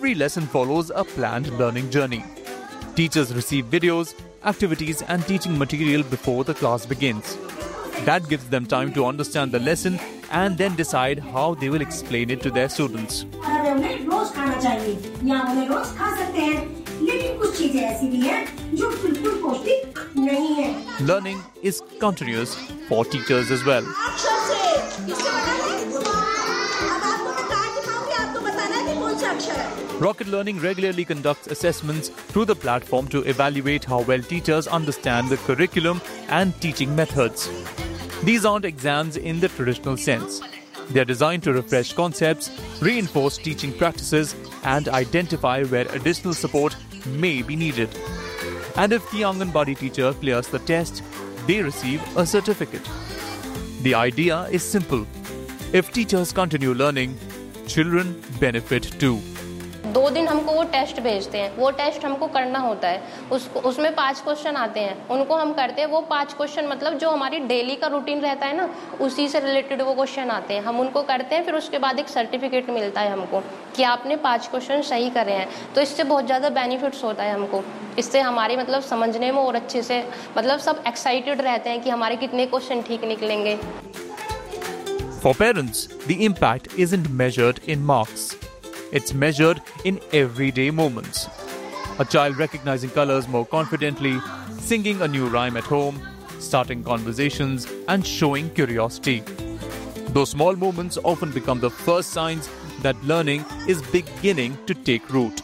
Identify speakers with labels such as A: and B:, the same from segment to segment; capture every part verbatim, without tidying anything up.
A: Every lesson follows a planned learning journey. Teachers receive videos, activities and teaching material before the class begins. That gives them time to understand the lesson and then decide how they will explain it to their students. Learning is continuous for teachers as well. Rocket Learning regularly conducts assessments through the platform to evaluate how well teachers understand the curriculum and teaching methods. These aren't exams in the traditional sense. They are designed to refresh concepts, reinforce teaching practices, and identify where additional support may be needed. And if the Anganwadi teacher clears the test, they receive a certificate. The idea is simple. If teachers continue learning, children benefit too.
B: दो दिन हमको वो test भेजते हैं, वो test हमको करना होता है, उसको उसमें पांच क्वेश्चन आते हैं, उनको हम करते हैं। वो पांच क्वेश्चन मतलब जो हमारी डेली का रूटीन रहता है ना, उसी से रिलेटेड वो क्वेश्चन आते हैं, हम उनको करते हैं। फिर उसके बाद एक सर्टिफिकेट मिलता है हमको कि आपने पांच क्वेश्चन सही करे हैं। तो इससे बहुत ज़्यादा बेनिफिट्स होता है हमको, इससे हमारी मतलब समझने में और अच्छे से मतलब सब एक्साइटेड रहते हैं कि हमारे कितने क्वेश्चन ठीक निकलेंगे।
A: For parents, the impact isn't measured in marks. It's measured in everyday moments. A child recognizing colors more confidently, singing a new rhyme at home, starting conversations, and showing curiosity. Those small moments often become the first signs that learning is beginning to take root.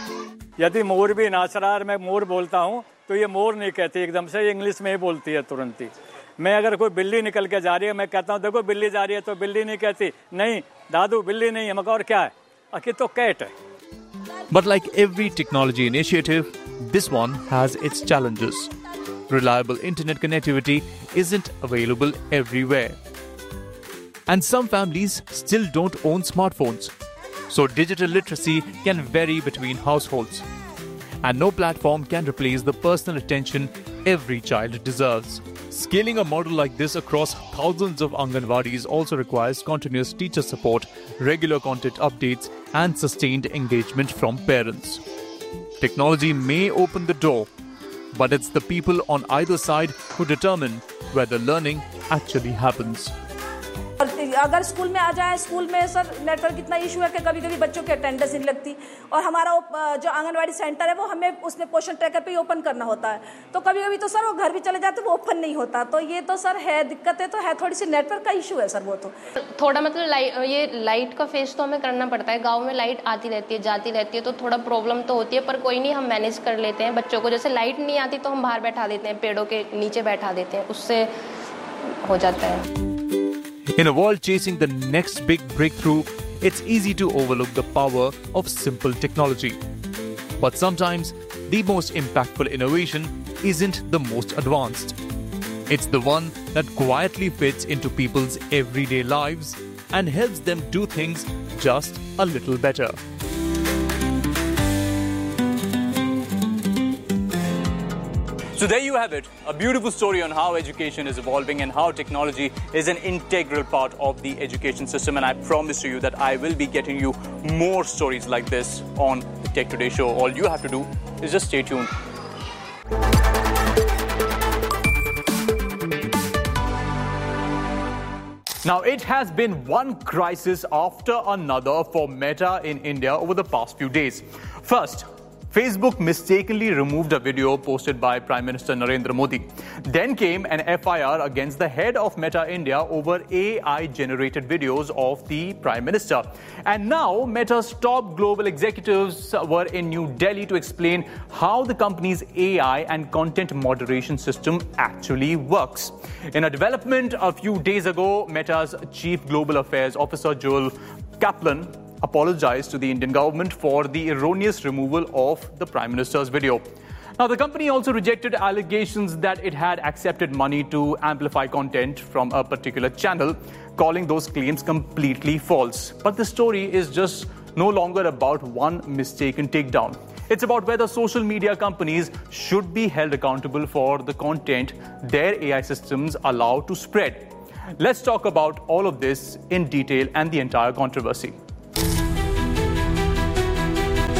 C: यदि मोर भी नाच रहा है, मैं मोर बोलता हूँ, तो ये मोर नहीं कहती एकदम से, ये इंग्लिश में ही बोलती है तुरंत ही। मैं अगर कोई बिल्ली निकल के जा रही है, मैं कहता हूँ देखो बिल्ली जा रही है, तो बिल्ली नहीं कहती, नहीं दादू बिल्ली नहीं है, मैं और क्या है, अकी तो कैट है।
A: But like every technology initiative, this one has its challenges. Reliable internet connectivity isn't available everywhere. And some families still don't own smartphones. So digital literacy can vary between households. And no platform can replace the personal attention every child deserves. Scaling a model like this across thousands of Anganwadis also requires continuous teacher support, regular content updates, and sustained engagement from parents. Technology may open the door, but it's the people on either side who determine where the learning actually happens.
D: अगर school में आ जाए, school में sir network इतना issue है कि कभी कभी बच्चों की अटेंडेंस नहीं लगती, और हमारा जो आंगनवाड़ी सेंटर है वो हमें उसमें पोषण ट्रैकर पे ही ओपन करना होता है, तो कभी कभी तो सर वो घर भी चले जाते वो ओपन नहीं होता। तो ये तो सर है दिक्कत है, तो है थोड़ी सी नेटवर्क का इशू है सर। वो तो
B: थोड़ा मतलब लाइट, ये लाइट का फेस तो हमें करना पड़ता है। गाँव में लाइट आती रहती है जाती रहती है, तो थोड़ा प्रॉब्लम तो होती है, पर कोई नहीं, हम मैनेज कर लेते हैं। बच्चों को जैसे लाइट नहीं आती तो हम बाहर बैठा देते हैं, पेड़ों के नीचे बैठा देते हैं, उससे हो जाता है।
A: In a world chasing the next big breakthrough, it's easy to overlook the power of simple technology. But sometimes, the most impactful innovation isn't the most advanced. It's the one that quietly fits into people's everyday lives and helps them do things just a little better.
E: So there you have it, a beautiful story on how education is evolving and how technology is an integral part of the education system. And I promise to you that I will be getting you more stories like this on the Tech Today show. All you have to do is just stay tuned. Now, it has been one crisis after another for Meta in India over the past few days. First, Facebook mistakenly removed a video posted by Prime Minister Narendra Modi. Then came an F I R against the head of Meta India over A I-generated videos of the Prime Minister. And now, Meta's top global executives were in New Delhi to explain how the company's A I and content moderation system actually works. In a development a few days ago, Meta's Chief Global Affairs Officer Joel Kaplan apologized to the Indian government for the erroneous removal of the Prime Minister's video. Now, the company also rejected allegations that it had accepted money to amplify content from a particular channel, calling those claims completely false. But the story is just no longer about one mistaken takedown. It's about whether social media companies should be held accountable for the content their A I systems allow to spread. Let's talk about all of this in detail and the entire controversy.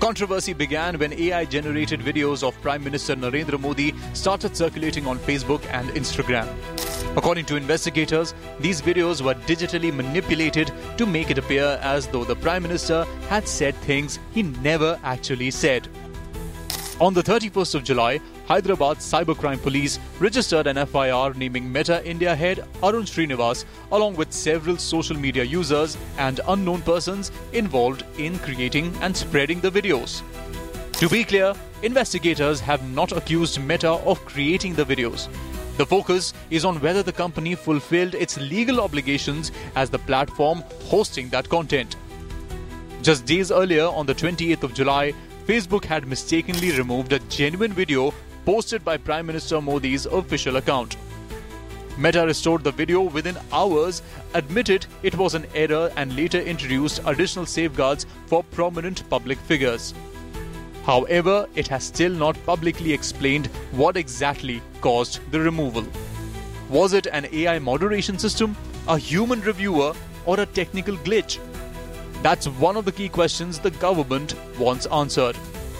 A: controversy began when A I-generated videos of Prime Minister Narendra Modi started circulating on Facebook and Instagram. According to investigators, these videos were digitally manipulated to make it appear as though the Prime Minister had said things he never actually said. On the thirty-first of July, Hyderabad Cybercrime Police registered an F I R naming Meta India head Arun Srinivas along with several social media users and unknown persons involved in creating and spreading the videos. To be clear, investigators have not accused Meta of creating the videos. The focus is on whether the company fulfilled its legal obligations as the platform hosting that content. Just days earlier, on the twenty-eighth of July, Facebook had mistakenly removed a genuine video posted by Prime Minister Modi's official account. Meta restored the video within hours, admitted it was an error and later introduced additional safeguards for prominent public figures. However, it has still not publicly explained what exactly caused the removal. Was it an A I moderation system, a human reviewer, or a technical glitch? That's one of the key questions the government wants answered.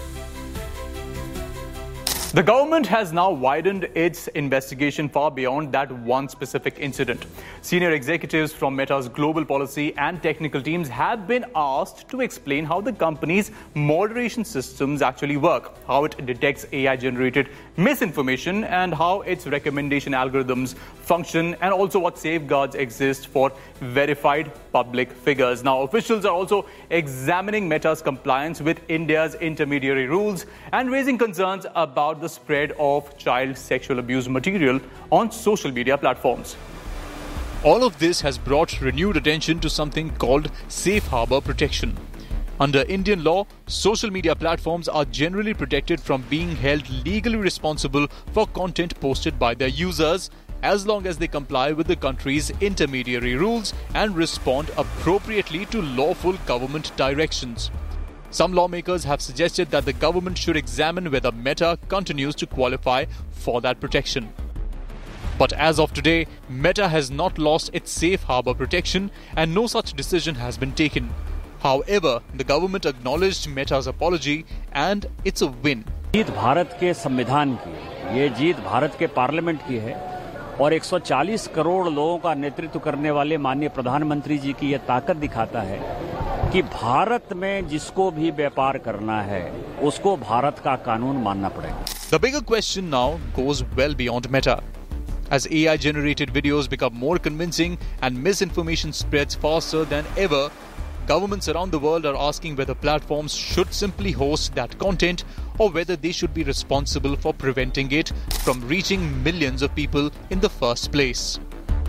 E: The government has now widened its investigation far beyond that one specific incident. Senior executives from Meta's global policy and technical teams have been asked to explain how the company's moderation systems actually work, how it detects A I-generated misinformation, and how its recommendation algorithms function, and also what safeguards exist for verified public figures. Now, officials are also examining Meta's compliance with India's intermediary rules and raising concerns about the spread of child sexual abuse material on social media platforms.
A: All of this has brought renewed attention to something called safe harbor protection. Under Indian law, social media platforms are generally protected from being held legally responsible for content posted by their users, as long as they comply with the country's intermediary rules and respond appropriately to lawful government directions. Some lawmakers have suggested that the government should examine whether Meta continues to qualify for that protection. But as of today, Meta has not lost its safe harbor protection and no such decision has been taken. However, the government acknowledged Meta's apology and it's a win.
F: जीत भारत के संविधान की है, ये जीत भारत के parliament की है और एक सौ चालीस करोड़ लोगों का नेतृत्व करने वाले माननीय प्रधानमंत्री जी की ये ताकत दिखाता है कि भारत में जिसको भी व्यापार करना है उसको भारत का कानून मानना पड़ेगा.
A: The bigger question now goes well beyond Meta. As A I-generated videos become more convincing and misinformation spreads faster than ever, governments around the world are asking whether platforms should simply host that content or whether they should be responsible for preventing it from reaching millions of people in the first place.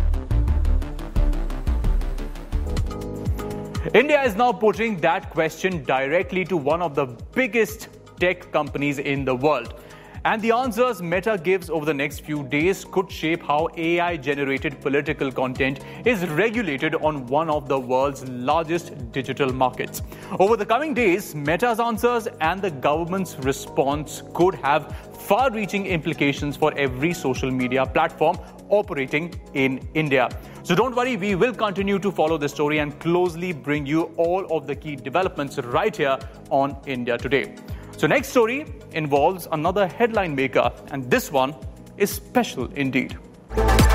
E: India is now putting that question directly to one of the biggest tech companies in the world. And the answers Meta gives over the next few days could shape how A I-generated political content is regulated on one of the world's largest digital markets. Over the coming days, Meta's answers and the government's response could have far-reaching implications for every social media platform operating in India. So don't worry, we will continue to follow the story and closely bring you all of the key developments right here on India Today. So next story involves another headline maker, and this one is special indeed.